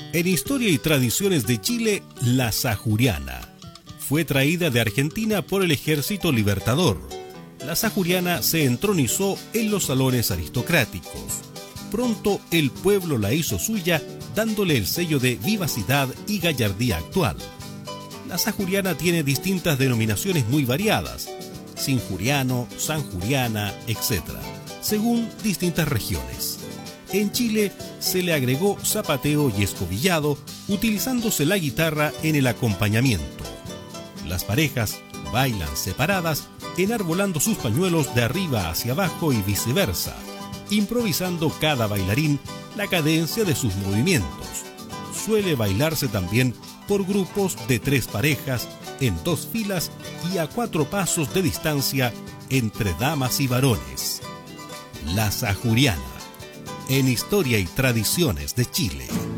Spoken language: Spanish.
En Historia y Tradiciones de Chile, la sajuriana. Fue traída de Argentina por el Ejército Libertador. La sajuriana se entronizó en los salones aristocráticos. Pronto el pueblo la hizo suya, dándole el sello de vivacidad y gallardía actual. La sajuriana tiene distintas denominaciones muy variadas: sinjuriano, sanjuriana, etc., según distintas regiones. En Chile se le agregó zapateo y escobillado, utilizándose la guitarra en el acompañamiento. Las parejas bailan separadas, enarbolando sus pañuelos de arriba hacia abajo y viceversa, improvisando cada bailarín la cadencia de sus movimientos. Suele bailarse también por grupos de 3 parejas, en 2 filas y a 4 pasos de distancia entre damas y varones. La sajuriana, en Historia y Tradiciones de Chile.